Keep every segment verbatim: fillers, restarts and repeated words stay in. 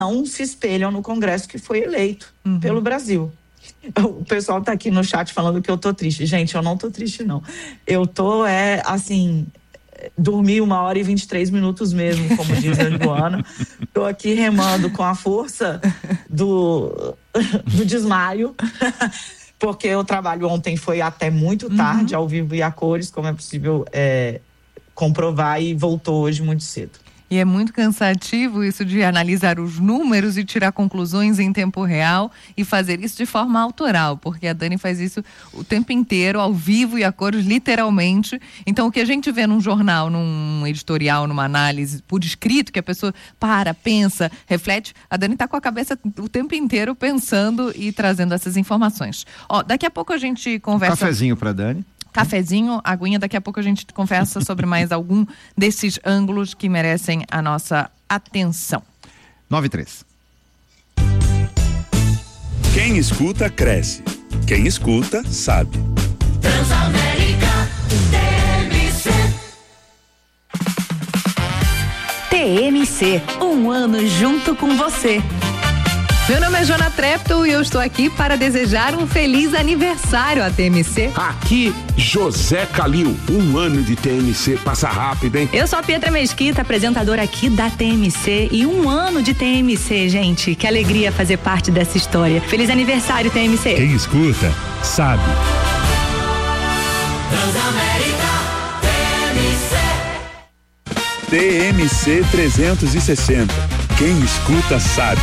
não se espelham no Congresso que foi eleito uhum. pelo Brasil. O pessoal está aqui no chat falando que eu tô triste. Gente, eu não tô triste, não. Eu tô, é, assim, dormi uma hora e vinte e três minutos mesmo, como diz a Joana. Tô aqui remando com a força do, do desmaio, porque o trabalho ontem foi até muito tarde, uhum. ao vivo e a cores, como é possível é, comprovar, e voltou hoje muito cedo. E é muito cansativo isso de analisar os números e tirar conclusões em tempo real e fazer isso de forma autoral, porque a Dani faz isso o tempo inteiro, ao vivo e a cores, literalmente. Então, o que a gente vê num jornal, num editorial, numa análise por escrito, que a pessoa para, pensa, reflete, a Dani está com a cabeça o tempo inteiro pensando e trazendo essas informações. Ó, daqui a pouco a gente conversa... Um cafezinho para Dani. Cafezinho, aguinha, daqui a pouco a gente conversa sobre mais algum desses ângulos que merecem a nossa atenção. nove e três. Quem escuta, cresce. Quem escuta, sabe. Transamérica T M C. T M C, um ano junto com você. Meu nome é Joana Treptow e eu estou aqui para desejar um feliz aniversário à T M C. Aqui, José Calil, um ano de T M C, passa rápido, hein? Eu sou a Pietra Mesquita, apresentadora aqui da T M C, e um ano de T M C, gente. Que alegria fazer parte dessa história. Feliz aniversário, T M C. Quem escuta, sabe. Transamérica T M C. T M C trezentos e sessenta. Quem escuta, sabe.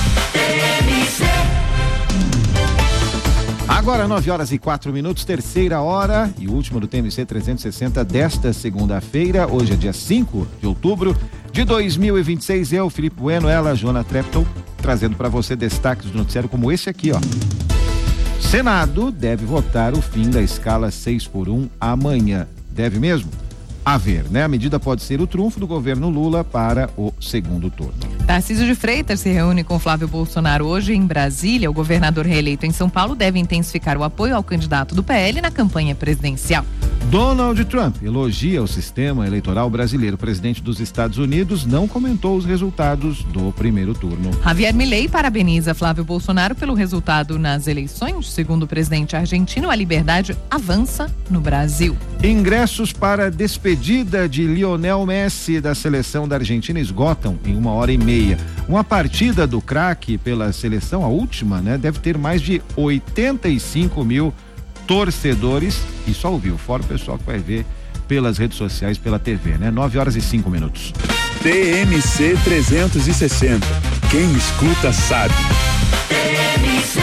Agora nove horas e quatro minutos, terceira hora e última do T M C trezentos e sessenta desta segunda-feira. Hoje é dia cinco de outubro de dois mil e vinte e seis. Eu, Felipe Bueno, ela, Joana Treptow, trazendo para você destaques do noticiário como esse aqui, ó. Senado deve votar o fim da escala seis por um amanhã. Deve mesmo? A ver, né? A medida pode ser o trunfo do governo Lula para o segundo turno. Tarcísio de Freitas se reúne com Flávio Bolsonaro hoje em Brasília. O governador reeleito em São Paulo deve intensificar o apoio ao candidato do P L na campanha presidencial. Donald Trump elogia o sistema eleitoral brasileiro. O presidente dos Estados Unidos não comentou os resultados do primeiro turno. Javier Milei parabeniza Flávio Bolsonaro pelo resultado nas eleições. Segundo o presidente argentino, a liberdade avança no Brasil. Ingressos para despedida de Lionel Messi da seleção da Argentina esgotam em uma hora e meia. Uma partida do craque pela seleção, a última, né, deve ter mais de oitenta e cinco mil torcedores, e só ouviu, fora o pessoal que vai ver pelas redes sociais, pela T V, né? nove horas e cinco minutos. T M C trezentos e sessenta. Quem escuta, sabe. T M C.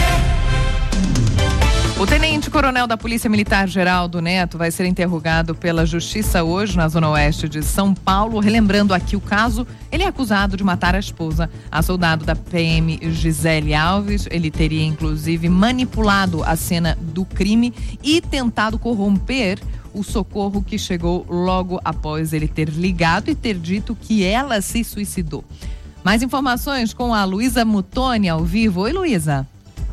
O tenente-coronel da Polícia Militar, Geraldo Neto, vai ser interrogado pela Justiça hoje na Zona Oeste de São Paulo. Relembrando aqui o caso, ele é acusado de matar a esposa, a soldado da P M Gisele Alves. Ele teria, inclusive, manipulado a cena do crime e tentado corromper o socorro que chegou logo após ele ter ligado e ter dito que ela se suicidou. Mais informações com a Luísa Mutoni ao vivo. Oi, Luísa.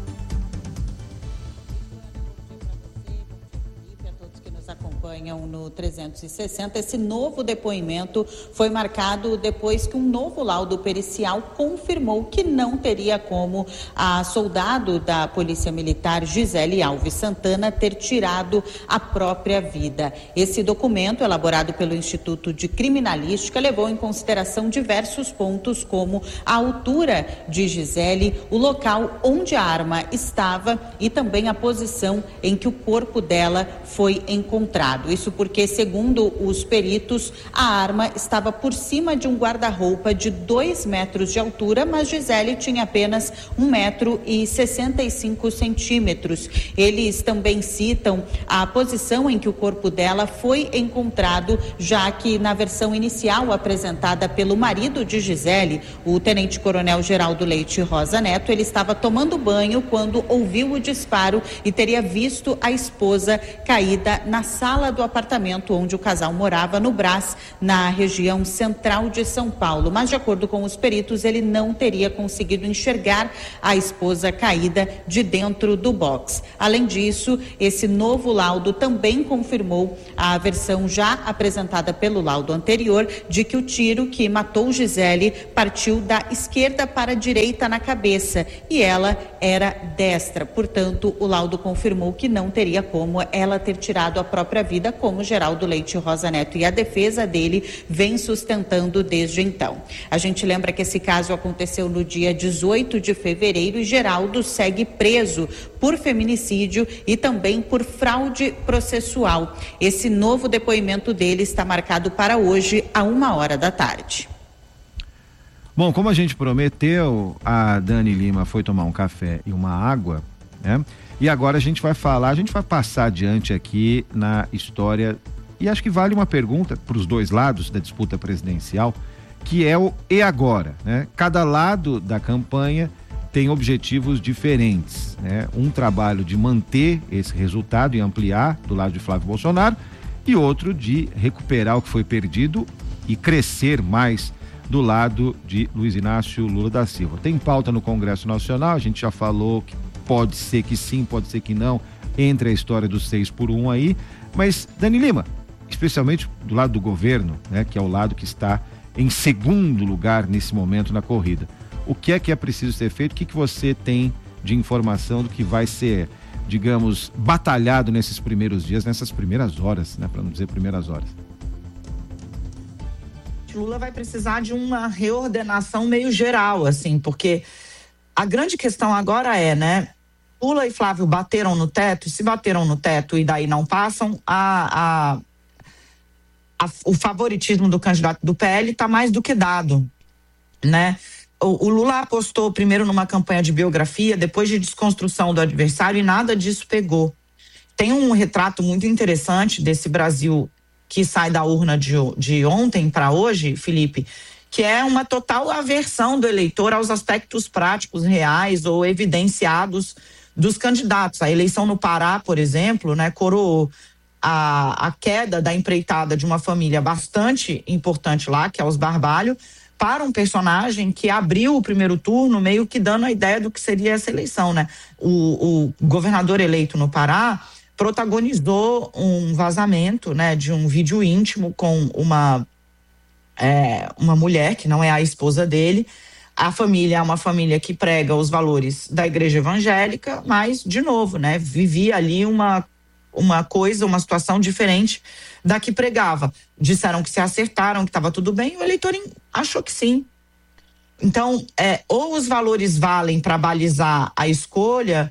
No trezentos e sessenta, esse novo depoimento foi marcado depois que um novo laudo pericial confirmou que não teria como a soldado da Polícia Militar Gisele Alves Santana ter tirado a própria vida. Esse documento, elaborado pelo Instituto de Criminalística, levou em consideração diversos pontos, como a altura de Gisele, o local onde a arma estava e também a posição em que o corpo dela foi encontrado. Isso porque, segundo os peritos, a arma estava por cima de um guarda-roupa de dois metros de altura, mas Gisele tinha apenas um metro e sessenta e cinco centímetros. Eles também citam a posição em que o corpo dela foi encontrado, já que na versão inicial apresentada pelo marido de Gisele, o tenente-coronel Geraldo Leite Rosa Neto, ele estava tomando banho quando ouviu o disparo e teria visto a esposa caída na sala do apartamento apartamento onde o casal morava no Brás, na região central de São Paulo. Mas, de acordo com os peritos, ele não teria conseguido enxergar a esposa caída de dentro do box. Além disso, esse novo laudo também confirmou a versão já apresentada pelo laudo anterior de que o tiro que matou Gisele partiu da esquerda para a direita na cabeça e ela era destra. Portanto, o laudo confirmou que não teria como ela ter tirado a própria vida, como Geraldo Leite Rosa Neto e a defesa dele vem sustentando desde então. A gente lembra que esse caso aconteceu no dia dezoito de fevereiro e Geraldo segue preso por feminicídio e também por fraude processual. Esse novo depoimento dele está marcado para hoje, a uma hora da tarde. Bom, como a gente prometeu, a Dani Lima foi tomar um café e uma água, né? E agora a gente vai falar, a gente vai passar adiante aqui na história, e acho que vale uma pergunta para os dois lados da disputa presidencial, que é o e agora, né? Cada lado da campanha tem objetivos diferentes, né? Um trabalho de manter esse resultado e ampliar do lado de Flávio Bolsonaro e outro de recuperar o que foi perdido e crescer mais do lado de Luiz Inácio Lula da Silva. Tem pauta no Congresso Nacional, a gente já falou que pode ser que sim, pode ser que não, entre a história dos seis por um aí, mas Dani Lima, especialmente do lado do governo, né, que é o lado que está em segundo lugar nesse momento na corrida, o que é que é preciso ser feito? O que que você tem de informação do que vai ser, digamos, batalhado nesses primeiros dias, nessas primeiras horas, né, para não dizer primeiras horas? Lula vai precisar de uma reordenação meio geral, assim, porque a grande questão agora é, né, Lula e Flávio bateram no teto, e se bateram no teto e daí não passam, a, a, a, o favoritismo do candidato do P L está mais do que dado, né? O, o Lula apostou primeiro numa campanha de biografia, depois de desconstrução do adversário, e nada disso pegou. Tem um retrato muito interessante desse Brasil que sai da urna de, de ontem para hoje, Felipe, que é uma total aversão do eleitor aos aspectos práticos, reais ou evidenciados dos candidatos. A eleição no Pará, por exemplo, né, coroou a, a queda da empreitada de uma família bastante importante lá, que é os Barbalho, para um personagem que abriu o primeiro turno meio que dando a ideia do que seria essa eleição, né? O, o governador eleito no Pará protagonizou um vazamento, né, de um vídeo íntimo com uma, é, uma mulher que não é a esposa dele. A família é uma família que prega os valores da igreja evangélica, mas, de novo, né, vivia ali uma, uma coisa, uma situação diferente da que pregava. Disseram que se acertaram, que estava tudo bem, e o eleitor achou que sim. Então, é, ou os valores valem para balizar a escolha,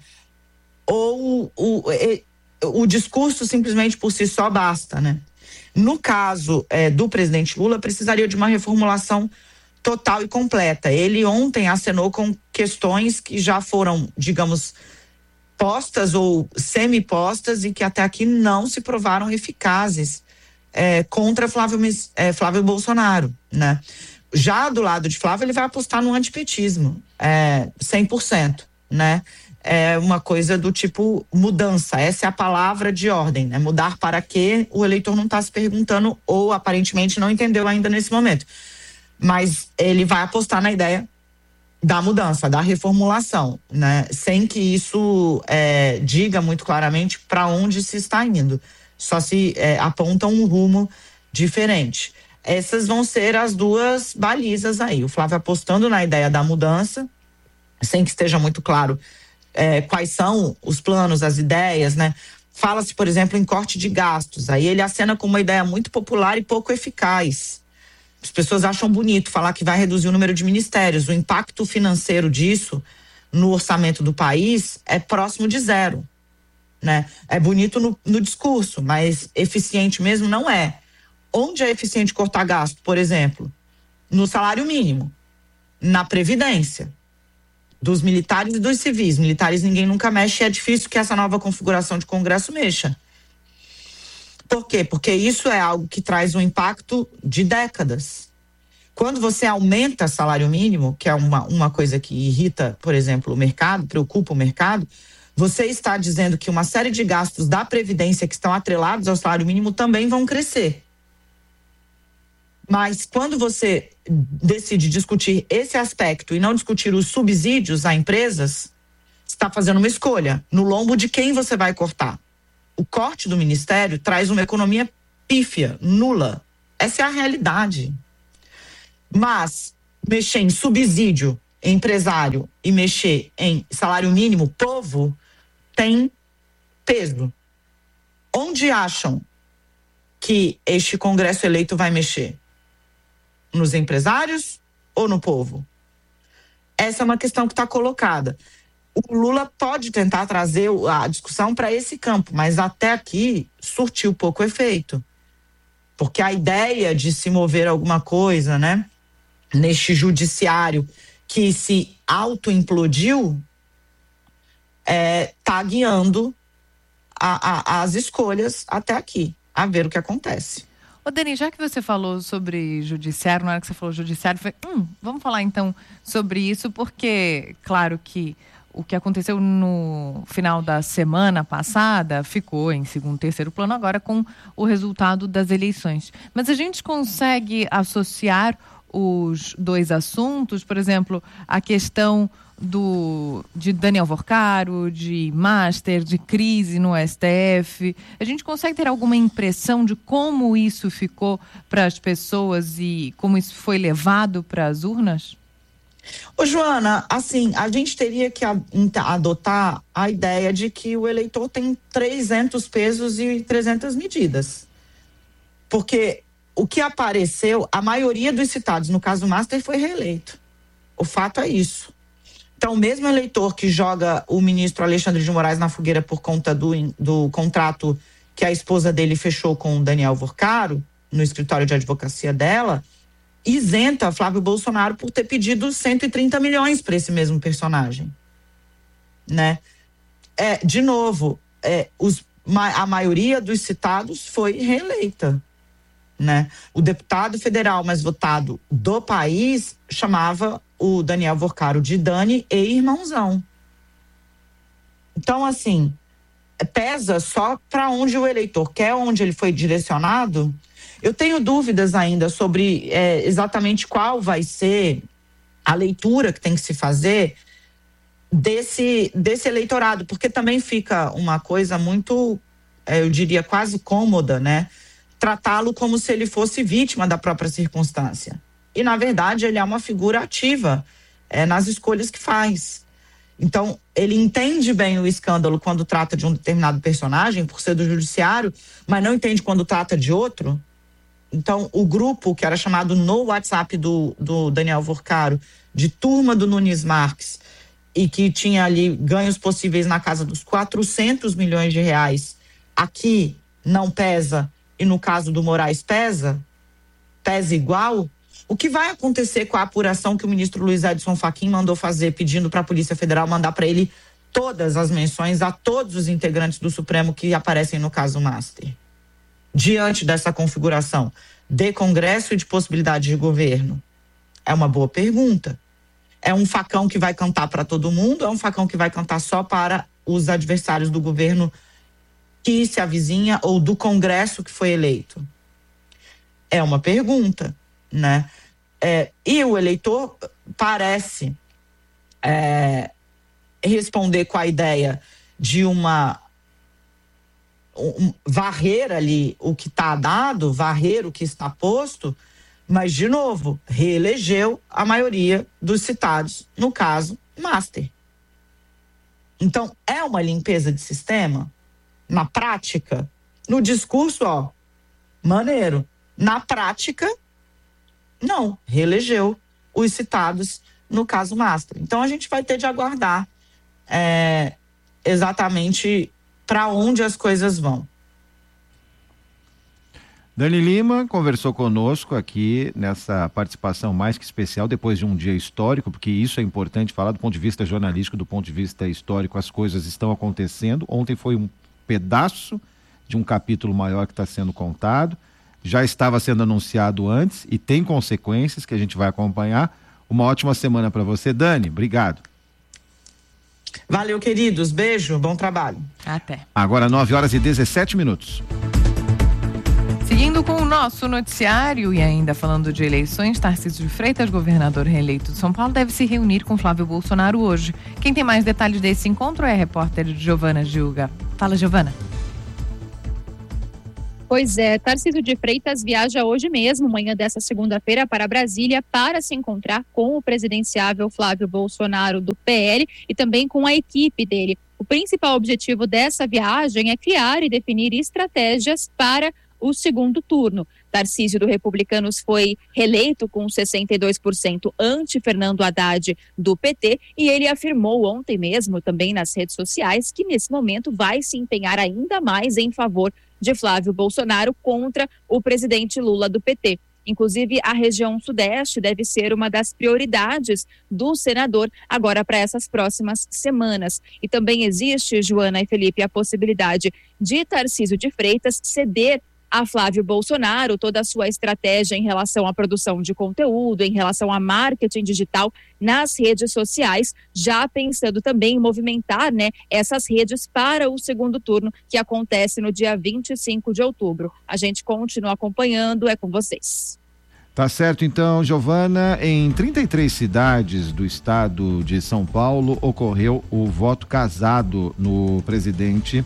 ou o, o discurso simplesmente por si só basta, né? No caso é, do presidente Lula, precisaria de uma reformulação total e completa. Ele ontem acenou com questões que já foram, digamos, postas ou semi-postas e que até aqui não se provaram eficazes é, contra Flávio, é, Flávio Bolsonaro, né? Já do lado de Flávio, ele vai apostar no antipetismo, é, cem por cento, né? É uma coisa do tipo mudança, essa é a palavra de ordem, né? Mudar para quê? O eleitor não está se perguntando ou aparentemente não entendeu ainda nesse momento. Mas ele vai apostar na ideia da mudança, da reformulação, né? Sem que isso é, diga muito claramente para onde se está indo. Só se é, aponta um rumo diferente. Essas vão ser as duas balizas aí. O Flávio apostando na ideia da mudança, sem que esteja muito claro É, quais são os planos, as ideias, né? Fala-se, por exemplo, em corte de gastos. Aí ele acena com uma ideia muito popular e pouco eficaz. As pessoas acham bonito falar que vai reduzir o número de ministérios. O impacto financeiro disso no orçamento do país é próximo de zero, né? É bonito no, no discurso, mas eficiente mesmo não é. Onde é eficiente cortar gasto, por exemplo? No salário mínimo, na Previdência, dos militares e dos civis. Militares ninguém nunca mexe, e é difícil que essa nova configuração de Congresso mexa. Por quê? Porque isso é algo que traz um impacto de décadas. Quando você aumenta salário mínimo, que é uma, uma coisa que irrita, por exemplo, o mercado, preocupa o mercado, Você está dizendo que uma série de gastos da Previdência que estão atrelados ao salário mínimo também vão crescer. Mas quando você decide discutir esse aspecto e não discutir os subsídios a empresas, está fazendo uma escolha no lombo de quem você vai cortar. O corte do Ministério traz uma economia pífia, nula. Essa é a realidade. Mas mexer em subsídio empresário e mexer em salário mínimo povo tem peso. Onde acham que este Congresso eleito vai mexer? Nos empresários ou no povo? Essa é uma questão que está colocada. O Lula pode tentar trazer a discussão para esse campo, mas até aqui surtiu pouco efeito. Porque a ideia de se mover alguma coisa, né, neste judiciário que se auto-implodiu, é, tá guiando a, a, as escolhas até aqui, a ver o que acontece. Ô, Dani, já que você falou sobre judiciário, na hora que você falou judiciário, foi, hum, vamos falar então sobre isso, porque, claro que o que aconteceu no final da semana passada ficou em segundo, terceiro plano agora com o resultado das eleições. Mas a gente consegue associar os dois assuntos, por exemplo, a questão do, de Daniel Vorcaro, de Master, de crise no S T F. A gente consegue ter alguma impressão de como isso ficou para as pessoas e como isso foi levado para as urnas? Ô, Joana, assim, a gente teria que adotar a ideia de que o eleitor tem trezentos pesos e trezentas medidas. Porque o que apareceu, a maioria dos citados, no caso do Master, foi reeleito. O fato é isso. Então, o mesmo eleitor que joga o ministro Alexandre de Moraes na fogueira por conta do, do contrato que a esposa dele fechou com o Daniel Vorcaro, no escritório de advocacia dela, isenta Flávio Bolsonaro por ter pedido cento e trinta milhões para esse mesmo personagem, né? É, de novo, é, os, a maioria dos citados foi reeleita, né? O deputado federal mais votado do país chamava o Daniel Vorcaro de Dani e irmãozão. Então, assim, pesa só para onde o eleitor quer, onde ele foi direcionado. Eu tenho dúvidas ainda sobre é, exatamente qual vai ser a leitura que tem que se fazer desse, desse eleitorado, porque também fica uma coisa muito, é, eu diria, quase cômoda, né? Tratá-lo como se ele fosse vítima da própria circunstância. E, na verdade, ele é uma figura ativa é, nas escolhas que faz. Então, ele entende bem o escândalo quando trata de um determinado personagem, por ser do judiciário, mas não entende quando trata de outro. Então, o grupo que era chamado no WhatsApp do, do Daniel Vorcaro, de turma do Nunes Marques, e que tinha ali ganhos possíveis na casa dos quatrocentos milhões de reais, aqui não pesa, e no caso do Moraes pesa, pesa igual. O que vai acontecer com a apuração que o ministro Luiz Edson Fachin mandou fazer, pedindo para a Polícia Federal mandar para ele todas as menções a todos os integrantes do Supremo que aparecem no caso Master? Diante dessa configuração de Congresso e de possibilidade de governo? É uma boa pergunta. É um facão que vai cantar para todo mundo? É um facão que vai cantar só para os adversários do governo que se avizinha ou do Congresso que foi eleito? É uma pergunta, né? É, e o eleitor parece é, responder com a ideia de uma Um, varrer ali o que está dado, varrer o que está posto, mas, de novo, reelegeu a maioria dos citados, no caso, Master. Então, é uma limpeza de sistema? Na prática, no discurso, ó, maneiro. Na prática, não, reelegeu os citados, no caso, Master. Então, a gente vai ter de aguardar é, exatamente para onde as coisas vão. Dani Lima conversou conosco aqui nessa participação mais que especial, depois de um dia histórico, porque isso é importante falar do ponto de vista jornalístico, do ponto de vista histórico, as coisas estão acontecendo. Ontem foi um pedaço de um capítulo maior que está sendo contado, já estava sendo anunciado antes e tem consequências que a gente vai acompanhar. Uma ótima semana para você, Dani. Obrigado. Valeu, queridos. Beijo, bom trabalho. Até. Agora nove horas e dezessete minutos. Seguindo com o nosso noticiário e ainda falando de eleições, Tarcísio de Freitas, governador reeleito de São Paulo, deve se reunir com Flávio Bolsonaro hoje. Quem tem mais detalhes desse encontro é a repórter Giovana Gilga. Fala, Giovana. Pois é, Tarcísio de Freitas viaja hoje mesmo, manhã dessa segunda-feira, para Brasília para se encontrar com o presidenciável Flávio Bolsonaro do P L e também com a equipe dele. O principal objetivo dessa viagem é criar e definir estratégias para o segundo turno. Tarcísio do Republicanos foi reeleito com sessenta e dois por cento ante Fernando Haddad do P T e ele afirmou ontem mesmo também nas redes sociais que nesse momento vai se empenhar ainda mais em favor de Flávio Bolsonaro contra o presidente Lula do P T. Inclusive, a região sudeste deve ser uma das prioridades do senador agora para essas próximas semanas. E também existe, Joana e Felipe, a possibilidade de Tarcísio de Freitas ceder a Flávio Bolsonaro toda a sua estratégia em relação à produção de conteúdo, em relação a marketing digital nas redes sociais, já pensando também em movimentar, né, essas redes para o segundo turno que acontece no dia vinte e cinco de outubro. A gente continua acompanhando, é com vocês. Tá certo, então, Giovana. Em trinta e três cidades do estado de São Paulo ocorreu o voto casado no presidente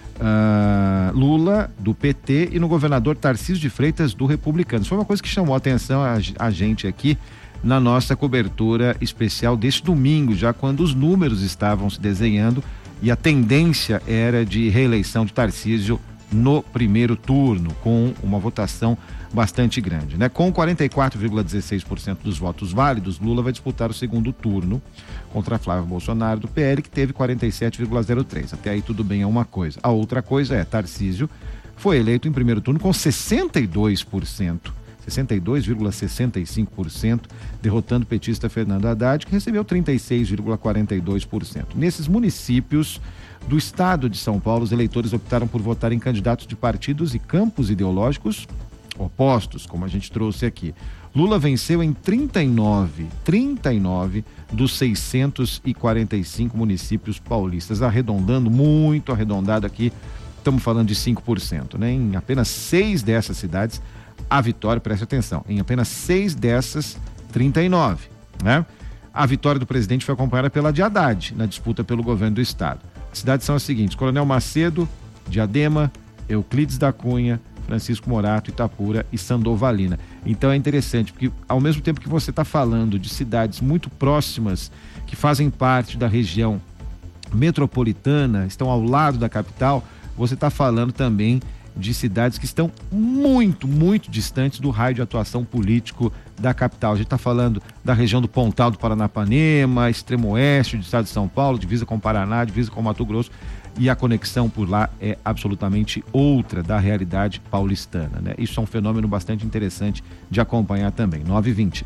Uh, Lula, do P T, e no governador Tarcísio de Freitas, do Republicanos. Foi uma coisa que chamou a atenção a, a gente aqui na nossa cobertura especial deste domingo, já quando os números estavam se desenhando e a tendência era de reeleição de Tarcísio no primeiro turno, com uma votação bastante grande, né? Com quarenta e quatro vírgula dezesseis por cento dos votos válidos, Lula vai disputar o segundo turno contra Flávio Bolsonaro do P L, que teve quarenta e sete vírgula zero três por cento. Até aí tudo bem, é uma coisa. A outra coisa é, Tarcísio foi eleito em primeiro turno com sessenta e dois por cento, sessenta e dois vírgula sessenta e cinco por cento, derrotando o petista Fernando Haddad, que recebeu trinta e seis vírgula quarenta e dois por cento. Nesses municípios do estado de São Paulo, os eleitores optaram por votar em candidatos de partidos e campos ideológicos opostos, como a gente trouxe aqui. Lula venceu em trinta e nove, trinta e nove dos seiscentos e quarenta e cinco municípios paulistas, arredondando, muito arredondado aqui, estamos falando de cinco por cento, né? Em apenas seis dessas cidades, a vitória, preste atenção, em apenas seis dessas, trinta e nove, né? A vitória do presidente foi acompanhada pela de Haddad, na disputa pelo governo do estado. As cidades são as seguintes: Coronel Macedo, Diadema, Euclides da Cunha, Francisco Morato, Itapura e Sandovalina. Então é interessante, porque ao mesmo tempo que você está falando de cidades muito próximas, que fazem parte da região metropolitana, estão ao lado da capital, você está falando também de cidades que estão muito, muito distantes do raio de atuação político da capital. A gente está falando da região do Pontal do Paranapanema, extremo oeste do estado de São Paulo, divisa com o Paraná, divisa com o Mato Grosso, e a conexão por lá é absolutamente outra da realidade paulistana, né? Isso é um fenômeno bastante interessante de acompanhar também. nove e vinte.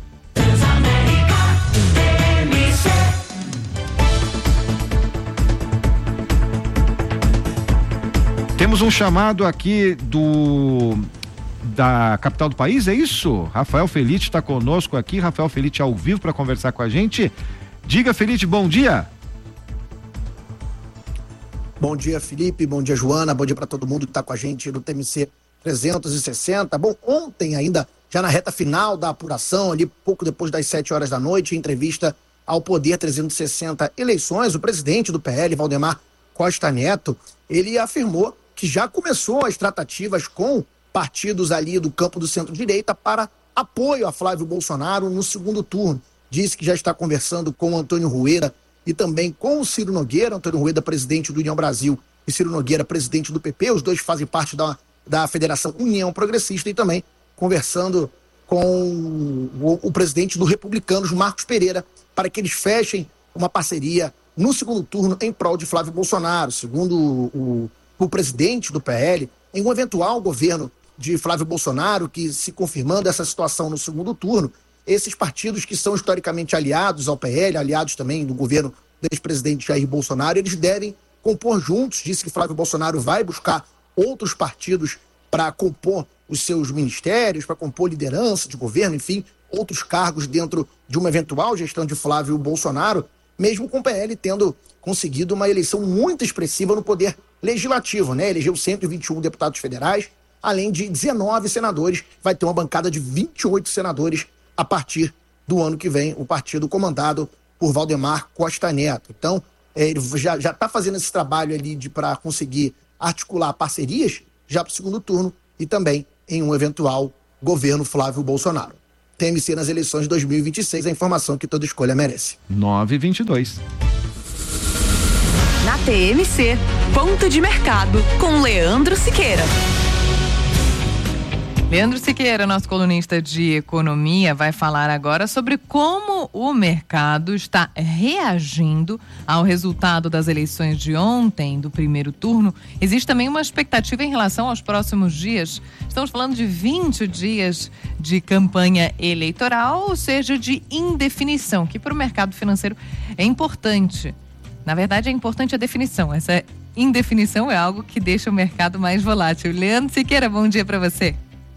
Temos um chamado aqui do da capital do país, é isso? Rafael Felite está conosco aqui. Rafael Felite ao vivo para conversar com a gente. Diga, Felite, bom dia. Bom dia, Felipe, bom dia, Joana, bom dia para todo mundo que está com a gente no T M C trezentos e sessenta. Bom, ontem ainda, já na reta final da apuração, ali pouco depois das sete horas da noite, em entrevista ao Poder trezentos e sessenta Eleições, o presidente do P L, Valdemar Costa Neto, ele afirmou que já começou as tratativas com partidos ali do campo do centro-direita para apoio a Flávio Bolsonaro no segundo turno. Disse que já está conversando com o Antônio Rueda e também com o Ciro Nogueira, Antônio Rueda, presidente do União Brasil, e Ciro Nogueira, presidente do P P, os dois fazem parte da, da Federação União Progressista, e também conversando com o, o presidente do Republicanos, Marcos Pereira, para que eles fechem uma parceria no segundo turno em prol de Flávio Bolsonaro. Segundo o, o presidente do P L, em um eventual governo de Flávio Bolsonaro, que se confirmando essa situação no segundo turno, esses partidos que são historicamente aliados ao P L, aliados também do governo do ex-presidente Jair Bolsonaro, eles devem compor juntos. Disse que Flávio Bolsonaro vai buscar outros partidos para compor os seus ministérios, para compor liderança de governo, enfim, outros cargos dentro de uma eventual gestão de Flávio Bolsonaro. mesmo com o P L tendo conseguido uma eleição muito expressiva no poder legislativo, né? Elegeu cento e vinte e um deputados federais, além de dezenove senadores, vai ter uma bancada de vinte e oito senadores a partir do ano que vem, o partido comandado por Valdemar Costa Neto. Então, é, ele já está fazendo esse trabalho ali para conseguir articular parcerias já para o segundo turno e também em um eventual governo Flávio Bolsonaro. T M C nas eleições de dois mil e vinte e seis, a informação que toda escolha merece. nove e vinte e dois. Na T M C, ponto de mercado com Leandro Siqueira. Leandro Siqueira, nosso colunista de economia, vai falar agora sobre como o mercado está reagindo ao resultado das eleições de ontem, do primeiro turno. Existe também uma expectativa em relação aos próximos dias. Estamos falando de vinte dias de campanha eleitoral, ou seja, de indefinição, que para o mercado financeiro é importante. Na verdade, é importante a definição. Essa indefinição é algo que deixa o mercado mais volátil. Leandro Siqueira, bom dia para você.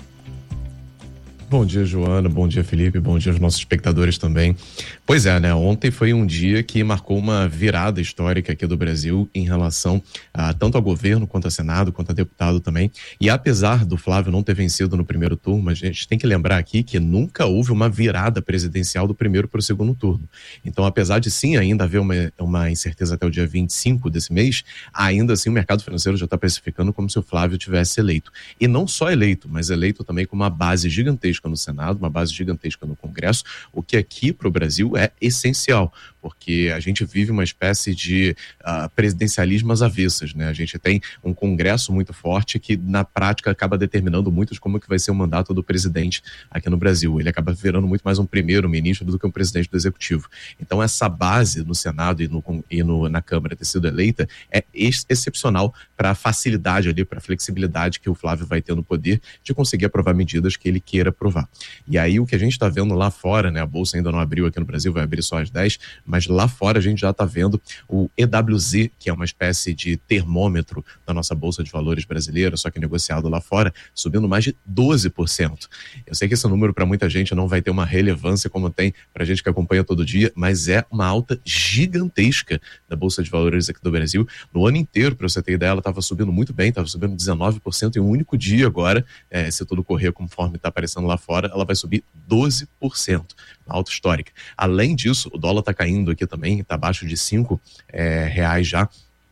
Bom dia, Joana. Bom dia, Felipe. Bom dia aos nossos espectadores também. Pois é, né? Ontem foi um dia que marcou uma virada histórica aqui do Brasil em relação a, tanto ao governo, quanto ao Senado, quanto a deputado também. E apesar do Flávio não ter vencido no primeiro turno, a gente tem que lembrar aqui que nunca houve uma virada presidencial do primeiro para o segundo turno. Então, apesar de sim ainda haver uma, uma incerteza até o dia vinte e cinco desse mês, ainda assim o mercado financeiro já está precificando como se o Flávio tivesse eleito. E não só eleito, mas eleito também com uma base gigantesca no Senado, uma base gigantesca no Congresso, o que aqui para o Brasil é essencial, porque a gente vive uma espécie de uh, presidencialismo às avessas, né? A gente tem um Congresso muito forte que na prática acaba determinando muito de como que vai ser o mandato do presidente aqui no Brasil. Ele acaba virando muito mais um primeiro-ministro do que um presidente do Executivo. Então essa base no Senado e, no, e no, na Câmara ter sido eleita é ex- excepcional para a facilidade ali, para a flexibilidade que o Flávio vai ter no poder de conseguir aprovar medidas que ele queira aprovar. E aí o que a gente está vendo lá fora, né? A Bolsa ainda não abriu aqui no Brasil, vai abrir só às dez, mas lá fora a gente já está vendo o E W Z, que é uma espécie de termômetro da nossa Bolsa de Valores brasileira, só que negociado lá fora, subindo mais de doze por cento. Eu sei que esse número para muita gente não vai ter uma relevância como tem para a gente que acompanha todo dia, mas é uma alta gigantesca da Bolsa de Valores aqui do Brasil. No ano inteiro, para você ter ideia, ela estava subindo muito bem, estava subindo dezenove por cento em um único dia agora, é, se tudo correr conforme está aparecendo lá fora, ela vai subir doze por cento, uma alta histórica. Além disso, o dólar está caindo aqui também, está abaixo de cinco é, reais já,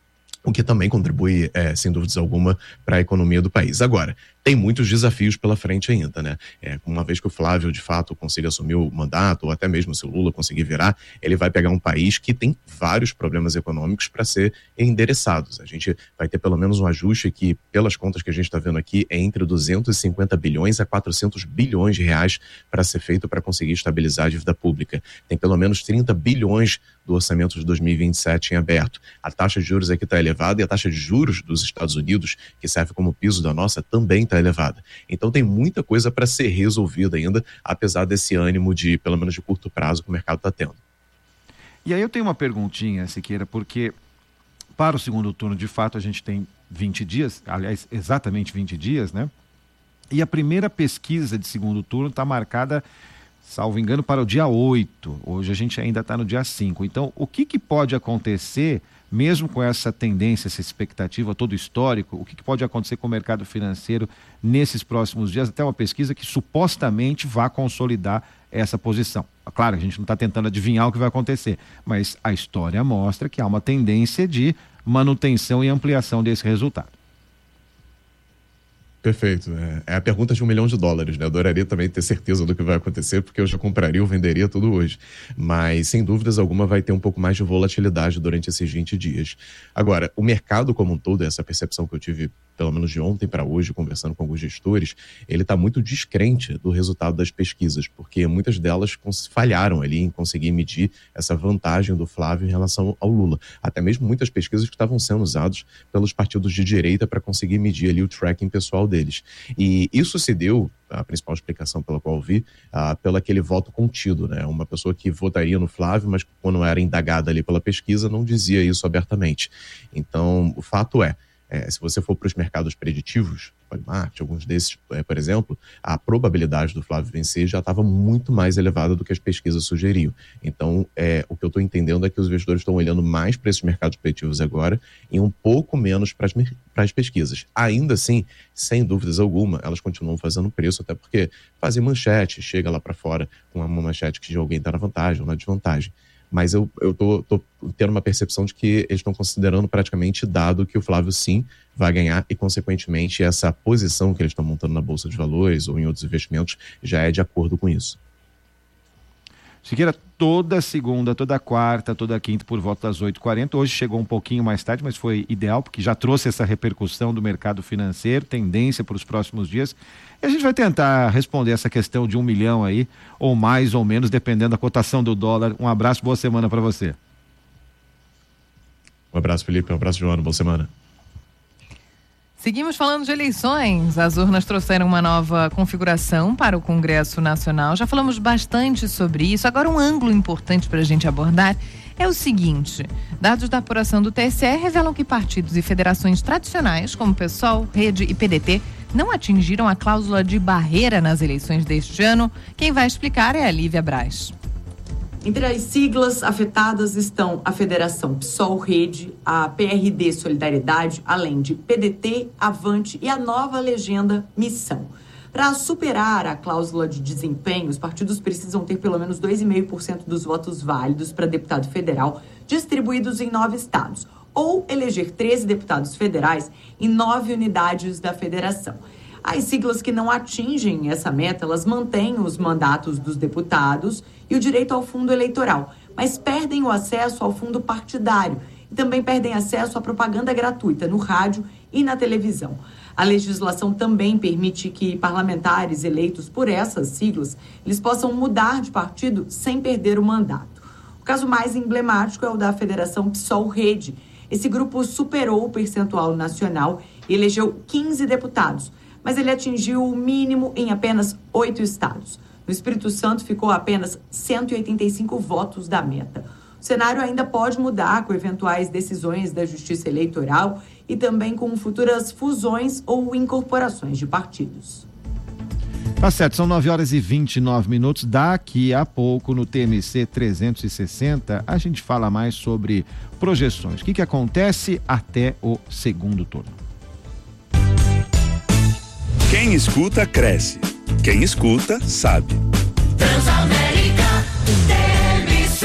o que também contribui, é, sem dúvidas alguma, para a economia do país. Agora, tem muitos desafios pela frente ainda, né? É, uma vez que o Flávio, de fato, consiga assumir o mandato, ou até mesmo se o Lula conseguir virar, ele vai pegar um país que tem vários problemas econômicos para ser endereçados. A gente vai ter pelo menos um ajuste que, pelas contas que a gente está vendo aqui, é entre duzentos e cinquenta bilhões a quatrocentos bilhões de reais para ser feito para conseguir estabilizar a dívida pública. Tem pelo menos trinta bilhões do orçamento de dois mil e vinte e sete em aberto. A taxa de juros aqui está elevada e a taxa de juros dos Estados Unidos, que serve como piso da nossa, também está elevada. Então tem muita coisa para ser resolvida ainda, apesar desse ânimo de, pelo menos de curto prazo, que o mercado está tendo. E aí eu tenho uma perguntinha, Siqueira, porque para o segundo turno, de fato, a gente tem vinte dias, aliás, exatamente vinte dias, né? E a primeira pesquisa de segundo turno está marcada, salvo engano, para o dia oito. Hoje a gente ainda está no dia cinco. Então, o que, que pode acontecer, mesmo com essa tendência, essa expectativa, todo histórico, o que, que pode acontecer com o mercado financeiro nesses próximos dias, até uma pesquisa que supostamente vai consolidar essa posição? Claro, a gente não está tentando adivinhar o que vai acontecer, mas a história mostra que há uma tendência de manutenção e ampliação desse resultado. Perfeito. É, é a pergunta de um milhão de dólares, né? Eu adoraria também ter certeza do que vai acontecer, porque eu já compraria ou venderia tudo hoje. Mas, sem dúvidas alguma, vai ter um pouco mais de volatilidade durante esses vinte dias. Agora, o mercado como um todo, essa percepção que eu tive, pelo menos de ontem para hoje, conversando com alguns gestores, ele está muito descrente do resultado das pesquisas, porque muitas delas falharam ali em conseguir medir essa vantagem do Flávio em relação ao Lula. Até mesmo muitas pesquisas que estavam sendo usadas pelos partidos de direita para conseguir medir ali o tracking pessoal deles. E isso se deu, a principal explicação pela qual eu vi, uh, pelo aquele voto contido, né? Uma pessoa que votaria no Flávio, mas quando era indagada ali pela pesquisa, não dizia isso abertamente. Então, o fato é, É, se você for para os mercados preditivos, Polymarket, alguns desses, é, por exemplo, a probabilidade do Flávio vencer já estava muito mais elevada do que as pesquisas sugeriam. Então, é, o que eu estou entendendo é que os investidores estão olhando mais para esses mercados preditivos agora e um pouco menos para as pesquisas. Ainda assim, sem dúvidas alguma, elas continuam fazendo preço, até porque fazem manchete, chega lá para fora com uma manchete que alguém está na vantagem ou na desvantagem. Mas eu, eu tô, tô tendo uma percepção de que eles estão considerando praticamente dado que o Flávio sim vai ganhar e, consequentemente, essa posição que eles estão montando na Bolsa de Valores ou em outros investimentos já é de acordo com isso. Siqueira, toda segunda, toda quarta, toda quinta, por volta das oito e quarenta. Hoje chegou um pouquinho mais tarde, mas foi ideal, porque já trouxe essa repercussão do mercado financeiro, tendência para os próximos dias. E a gente vai tentar responder essa questão de um milhão aí, ou mais ou menos, dependendo da cotação do dólar. Um abraço, boa semana para você. Um abraço, Felipe. Um abraço, Joana. Boa semana. Seguimos falando de eleições. As urnas trouxeram uma nova configuração para o Congresso Nacional. Já falamos bastante sobre isso. Agora, um ângulo importante para a gente abordar é o seguinte: dados da apuração do T S E revelam que partidos e federações tradicionais, como PSOL, Rede e P D T, não atingiram a cláusula de barreira nas eleições deste ano. Quem vai explicar é a Lívia Braz. Entre as siglas afetadas estão a Federação PSOL Rede, a P R D Solidariedade, além de P D T, Avante e a nova legenda Missão. Para superar a cláusula de desempenho, os partidos precisam ter pelo menos dois vírgula cinco por cento dos votos válidos para deputado federal distribuídos em nove estados, ou eleger treze deputados federais em nove unidades da federação. As siglas que não atingem essa meta, elas mantêm os mandatos dos deputados e o direito ao fundo eleitoral, mas perdem o acesso ao fundo partidário e também perdem acesso à propaganda gratuita no rádio e na televisão. A legislação também permite que parlamentares eleitos por essas siglas, eles possam mudar de partido sem perder o mandato. O caso mais emblemático é o da Federação PSOL Rede. Esse grupo superou o percentual nacional e elegeu quinze deputados, mas ele atingiu o mínimo em apenas oito estados. No Espírito Santo ficou a apenas cento e oitenta e cinco votos da meta. O cenário ainda pode mudar com eventuais decisões da Justiça Eleitoral e também com futuras fusões ou incorporações de partidos. Tá certo, são nove horas e vinte e nove minutos. Daqui a pouco, no T M C trezentos e sessenta, a gente fala mais sobre projeções. O que, que acontece até o segundo turno. Quem escuta, cresce. Quem escuta, sabe. Transamérica T M C.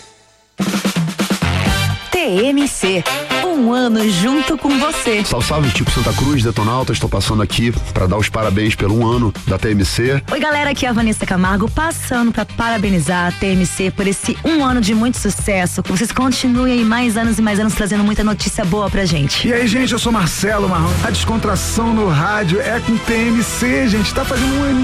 T M C, um ano junto com você. Salve, salve, tipo Santa Cruz, Detonauta, estou passando aqui para dar os parabéns pelo um ano da T M C. Oi galera, aqui é a Vanessa Camargo, passando para parabenizar a T M C por esse um ano de muito sucesso, que vocês continuem aí mais anos e mais anos trazendo muita notícia boa pra gente. E aí gente, eu sou Marcelo Marrom, a descontração no rádio é com T M C, gente, tá fazendo um aninho